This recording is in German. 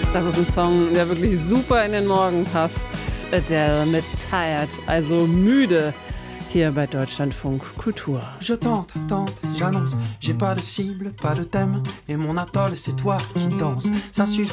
Das ist ein Song, der wirklich super in den Morgen passt. Adele mit Tired, also müde, hier bei Deutschlandfunk Kultur. Je tente, tente, j'annonce, j'ai pas de cible, pas de thème, et mon atoll c'est toi qui danse. Ça suffit.